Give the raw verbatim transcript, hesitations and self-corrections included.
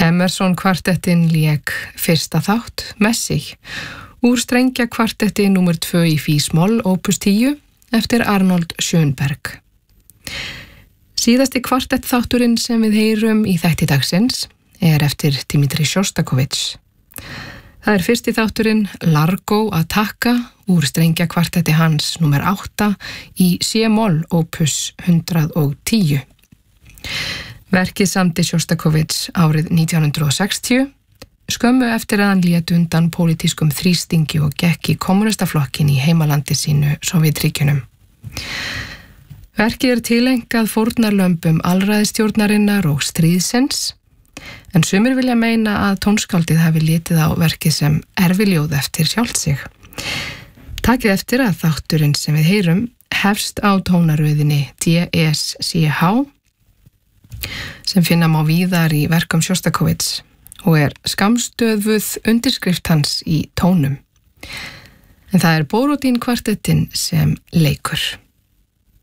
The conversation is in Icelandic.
Emerson kvartettin lék fyrsta þátt, Messi, úr strengja kvartetti númer tvö í físmoll, opus tíu, eftir Arnold Schönberg. Síðasti kvartett þátturinn sem við heyrum í þætti dagsins er eftir Dmitri Sjostakovich. Það er fyrsti þátturinn Largo Attacca úr strengja kvartetti hans númer átta í C-moll, opus hundrað og tíu. Verkið samdi Sjostakovich árið nítján hundrað og sextíu, skömmu eftir að hann lét undan pólitískum þrýstingi og gekk í kommúnistaflokkin í heimalandi sínu Sovétríkjunum. Verkið er tileinkað fórnarlömbum alræðisstjórnarinnar og stríðsins, en sumir vilja meina að tónskáldið hafi litið á verkið sem erfiljóð eftir sjálft sig. Takið eftir að þátturinn sem við heyrum hefst á tónaröðinni D S C H, sem finna má víðar í verkum Sjostakovich og er skammstöðvuð undirskrift hans í tónum. En það er Borodín kvartettin sem leikur.